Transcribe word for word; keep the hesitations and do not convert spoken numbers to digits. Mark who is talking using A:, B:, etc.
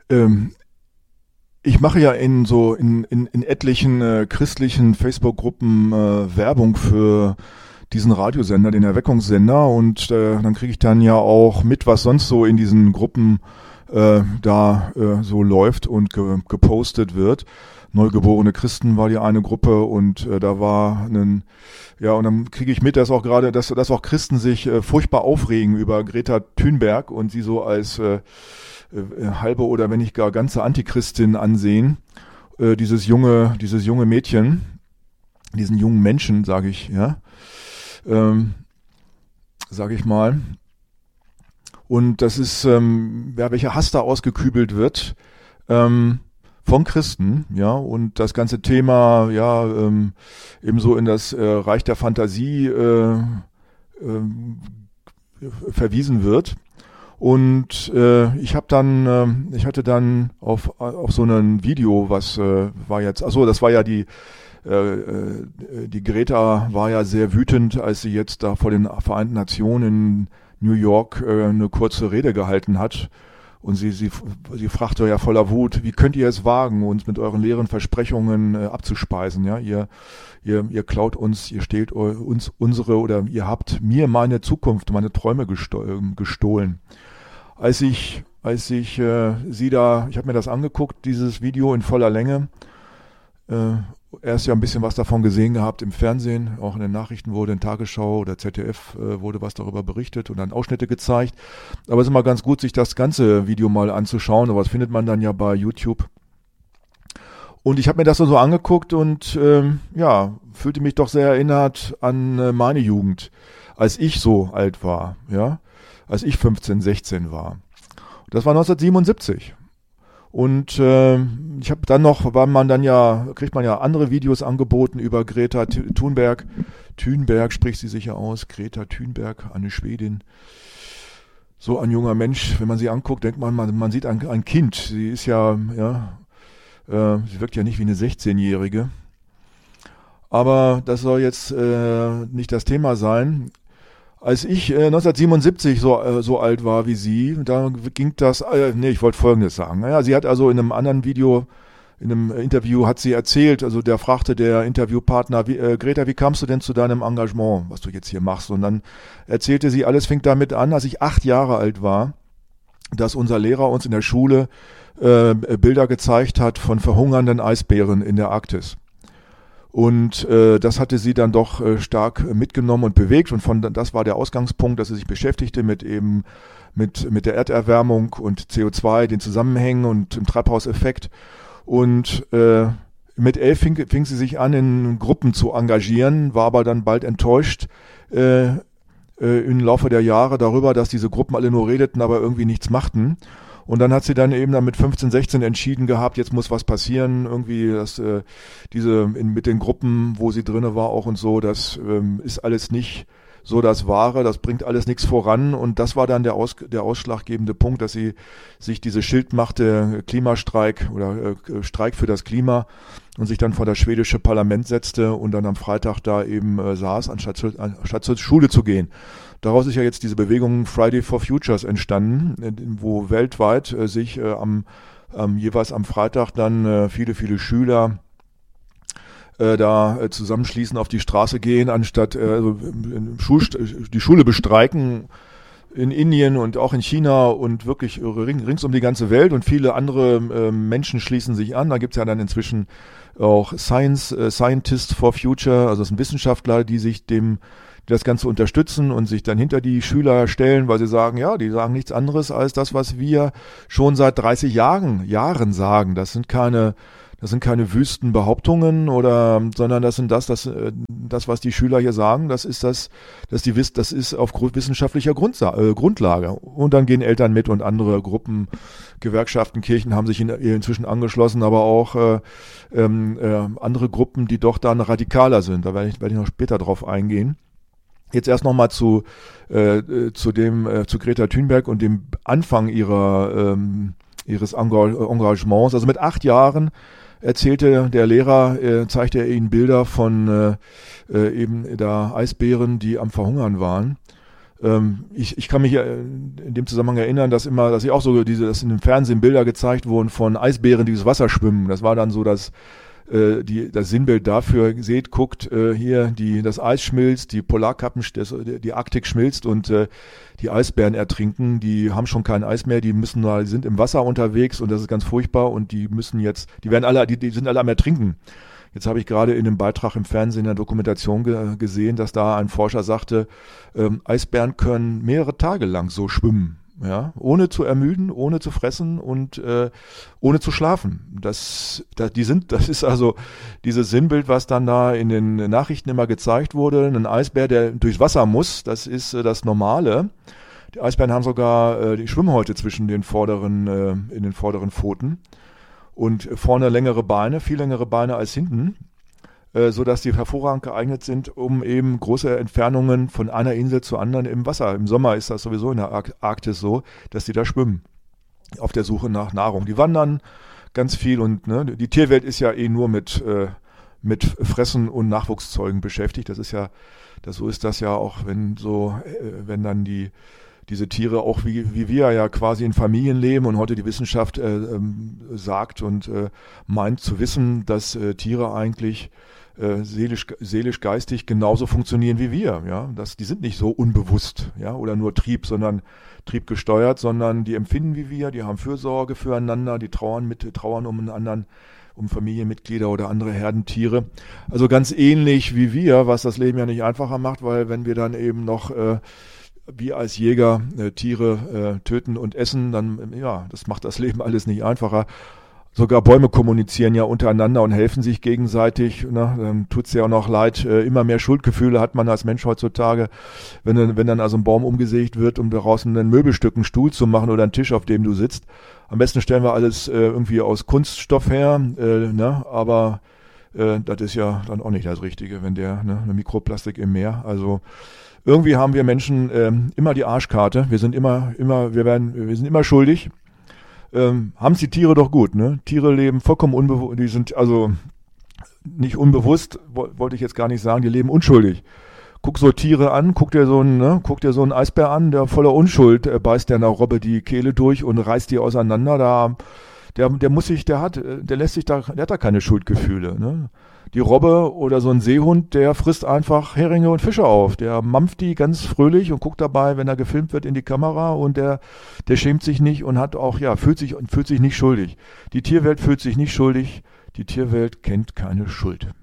A: Ähm, ich mache ja in so in, in, in etlichen äh, christlichen Facebook-Gruppen äh, Werbung für diesen Radiosender, den Erweckungssender, und äh, dann kriege ich dann ja auch mit, was sonst so in diesen Gruppen äh, da äh, so läuft und ge gepostet wird. Neugeborene Christen war die eine Gruppe, und äh, da war ein, ja, und dann kriege ich mit, dass auch gerade, dass, dass auch Christen sich äh, furchtbar aufregen über Greta Thunberg und sie so als äh, äh, halbe oder wenn nicht gar ganze Antichristin ansehen. Äh, dieses junge, dieses junge Mädchen, diesen jungen Menschen, sage ich, ja, ähm, sage ich mal. Und das ist, ähm, ja, welcher Hass da ausgekübelt wird, ähm, von Christen, ja, und das ganze Thema, ja, ähm, ebenso in das äh, Reich der Fantasie äh, ähm, verwiesen wird. Und äh, ich habe dann, äh, ich hatte dann auf auf so einem Video, was äh, war jetzt, achso, das war ja die äh, äh, die Greta war ja sehr wütend, als sie jetzt da vor den Vereinten Nationen in New York äh, eine kurze Rede gehalten hat. Und sie, sie, sie fragte ja voller Wut: Wie könnt ihr es wagen, uns mit euren leeren Versprechungen äh, abzuspeisen? Ja, ihr, ihr, ihr klaut uns, ihr stehlt uns unsere, oder ihr habt mir meine Zukunft, meine Träume gesto- gestohlen. Als ich, als ich äh, sie da, ich habe mir das angeguckt, dieses Video in voller Länge. Äh, erst ja ein bisschen was davon gesehen gehabt im Fernsehen, auch in den Nachrichten wurde, in Tagesschau oder Z D F äh, wurde was darüber berichtet und dann Ausschnitte gezeigt. Aber es ist immer ganz gut, sich das ganze Video mal anzuschauen, aber das findet man dann ja bei YouTube. Und ich habe mir das so angeguckt und ähm, ja, fühlte mich doch sehr erinnert an äh, meine Jugend, als ich so alt war, ja, als ich fünfzehn, sechzehn war. Das war neunzehnhundertsiebenundsiebzig. Und äh, ich habe dann noch, weil man dann ja, kriegt man ja andere Videos angeboten über Greta Thunberg. Thunberg spricht sie sicher aus, Greta Thunberg, eine Schwedin. So ein junger Mensch, wenn man sie anguckt, denkt man, man, man sieht ein, ein Kind. Sie ist ja, ja, äh, sie wirkt ja nicht wie eine sechzehnjährige. Aber das soll jetzt äh, nicht das Thema sein. Als ich äh, neunzehnhundertsiebenundsiebzig so, äh, so alt war wie sie, da ging das, äh, nee, ich wollte Folgendes sagen. Naja, sie hat also in einem anderen Video, in einem Interview hat sie erzählt, also der fragte der Interviewpartner: wie, äh, Greta, wie kamst du denn zu deinem Engagement, was du jetzt hier machst? Und dann erzählte sie, alles fing damit an, als ich acht Jahre alt war, dass unser Lehrer uns in der Schule äh, Bilder gezeigt hat von verhungernden Eisbären in der Arktis. Und äh, das hatte sie dann doch äh, stark mitgenommen und bewegt, und von das war der Ausgangspunkt, dass sie sich beschäftigte mit eben mit mit der Erderwärmung und C O zwei, den Zusammenhängen und dem Treibhauseffekt. Und äh, mit elf fing, fing sie sich an, in Gruppen zu engagieren, war aber dann bald enttäuscht äh, äh, im Laufe der Jahre darüber, dass diese Gruppen alle nur redeten, aber irgendwie nichts machten. Und dann hat sie dann eben dann mit fünfzehn, sechzehn entschieden gehabt, jetzt muss was passieren, irgendwie, dass äh, diese in, mit den Gruppen, wo sie drinne war auch und so, das ähm, ist alles nicht so das Wahre, das bringt alles nichts voran, und das war dann der, Aus, der ausschlaggebende Punkt, dass sie sich diese Schild machte, Klimastreik oder äh, Streik für das Klima, und sich dann vor das schwedische Parlament setzte und dann am Freitag da eben äh, saß, anstatt, zu, anstatt zur Schule zu gehen. Daraus ist ja jetzt diese Bewegung Friday for Futures entstanden, wo weltweit äh, sich äh, am, ähm, jeweils am Freitag dann äh, viele, viele Schüler äh, da äh, zusammenschließen, auf die Straße gehen, anstatt äh, also, Schul die Schule bestreiken in Indien und auch in China und wirklich ring, rings um die ganze Welt, und viele andere äh, Menschen schließen sich an. Da gibt's ja dann inzwischen auch Science, äh, Scientists for Future, also das sind Wissenschaftler, die sich dem die das Ganze unterstützen und sich dann hinter die Schüler stellen, weil sie sagen, ja, die sagen nichts anderes als das, was wir schon seit dreißig Jahren, Jahren sagen. Das sind keine, das sind keine wüsten Behauptungen oder, sondern das sind das, das, das, was die Schüler hier sagen, das ist das, das die das ist auf wissenschaftlicher Grundsa äh, Grundlage. Und dann gehen Eltern mit und andere Gruppen, Gewerkschaften, Kirchen haben sich in, inzwischen angeschlossen, aber auch äh, äh, andere Gruppen, die doch dann radikaler sind. Da werde ich, werde ich noch später drauf eingehen. Jetzt erst nochmal zu äh, zu dem äh, zu Greta Thunberg und dem Anfang ihrer ähm, ihres Engagements. Also mit acht Jahren erzählte der Lehrer, äh, zeigte er ihnen Bilder von äh, äh, eben da Eisbären, die am Verhungern waren. Ähm, ich, ich kann mich äh, in dem Zusammenhang erinnern, dass immer, dass ich auch so diese, dass in dem Fernsehen Bilder gezeigt wurden von Eisbären, die durchs Wasser schwimmen. Das war dann so das, äh, die, das Sinnbild dafür. Seht, guckt, äh, hier, die, das Eis schmilzt, die Polarkappen, das, die Arktik schmilzt und äh, die Eisbären ertrinken. Die haben schon kein Eis mehr, die müssen, die sind im Wasser unterwegs und das ist ganz furchtbar und die müssen jetzt, die werden alle, die, die sind alle am Ertrinken. Jetzt habe ich gerade in einem Beitrag im Fernsehen in der Dokumentation ge- gesehen, dass da ein Forscher sagte, ähm, Eisbären können mehrere Tage lang so schwimmen, ja, ohne zu ermüden, ohne zu fressen und äh, ohne zu schlafen. Das, das, die sind, das ist also dieses Sinnbild, was dann da in den Nachrichten immer gezeigt wurde. Ein Eisbär, der durchs Wasser muss, das ist äh, das Normale. Die Eisbären haben sogar äh, die Schwimmhäute zwischen den vorderen, äh, in den vorderen Pfoten. Und vorne längere Beine, viel längere Beine als hinten, äh, so dass die hervorragend geeignet sind, um eben große Entfernungen von einer Insel zur anderen im Wasser. Im Sommer ist das sowieso in der Ar- Arktis so, dass die da schwimmen, auf der Suche nach Nahrung. Die wandern ganz viel und ne, die Tierwelt ist ja eh nur mit äh, mit Fressen und Nachwuchszeugen beschäftigt. Das ist ja, das so ist das ja auch, wenn so, äh, wenn dann die diese Tiere auch wie, wie wir ja quasi in Familien leben und heute die Wissenschaft äh, ähm, sagt und äh, meint zu wissen, dass äh, Tiere eigentlich äh, seelisch, seelisch, geistig genauso funktionieren wie wir. Ja, dass die sind nicht so unbewusst, ja, oder nur Trieb, sondern triebgesteuert, sondern die empfinden wie wir, die haben Fürsorge füreinander, die trauern mit, trauern um einen anderen, um Familienmitglieder oder andere Herdentiere. Also ganz ähnlich wie wir, was das Leben ja nicht einfacher macht, weil wenn wir dann eben noch äh, wie als Jäger äh, Tiere äh, töten und essen, dann, ja, das macht das Leben alles nicht einfacher. Sogar Bäume kommunizieren ja untereinander und helfen sich gegenseitig. Ne? Dann tut's ja auch noch leid. Äh, immer mehr Schuldgefühle hat man als Mensch heutzutage, wenn dann, wenn dann also ein Baum umgesägt wird, um daraus ein Möbelstück, einen Stuhl zu machen oder einen Tisch, auf dem du sitzt. Am besten stellen wir alles äh, irgendwie aus Kunststoff her, äh, ne? aber äh, das ist ja dann auch nicht das Richtige, wenn der, ne, eine Mikroplastik im Meer, also irgendwie haben wir Menschen ähm, immer die Arschkarte. Wir sind immer, immer, wir werden, wir sind immer schuldig. Ähm, haben es die Tiere doch gut, ne? Tiere leben vollkommen unbewusst, die sind also nicht unbewusst, wo, wollte ich jetzt gar nicht sagen, die leben unschuldig. Guck so Tiere an, guck dir so einen, ne, guck dir so einen Eisbär an, der voller Unschuld äh, beißt der einer Robbe die Kehle durch und reißt die auseinander. Da, der, der muss sich, der hat, der lässt sich da, der hat da keine Schuldgefühle, ne? Die Robbe oder so ein Seehund, der frisst einfach Heringe und Fische auf. Der mampft die ganz fröhlich und guckt dabei, wenn er gefilmt wird, in die Kamera und der, der schämt sich nicht und hat auch, ja, fühlt sich und fühlt sich nicht schuldig. Die Tierwelt fühlt sich nicht schuldig. Die Tierwelt kennt keine Schuld.